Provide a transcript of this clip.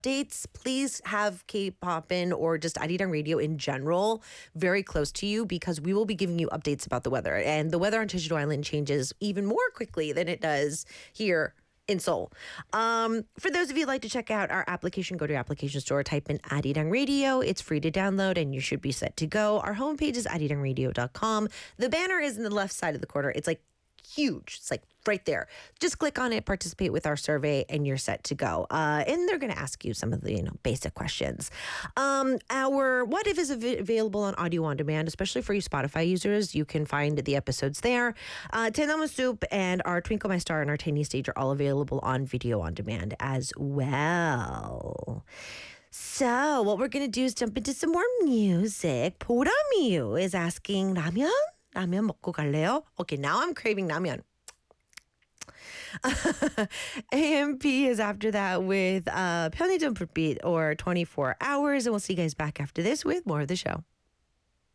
updates, please have K-Poppin' or just Arirang Radio in general very close to you because we will be giving you updates about the weather. And the weather on Jeju-do Island changes even more quickly than it does here in Seoul. For those of you who'd like to check out our application, go to your application store, type in Arirang Radio. It's free to download and you should be set to go. Our homepage is arirangradio.com. The banner is in the left side of the corner. It's like huge. It's like right there. Just click on it, participate with our survey, and you're set to go. And they're going to ask you some of the basic questions. Our What If is available on audio on demand, especially for you Spotify users. You can find the episodes there. Tenamu Soup and our Twinkle My Star and our Tiny Stage are all available on video on demand as well. So what we're going to do is jump into some more music. 보람이유 is asking, 라면? 라면 먹고 갈래요? Okay, now I'm craving 라면. AMP is after that with 편의점 불빛 or 24 hours. And we'll see you guys back after this with more of the show.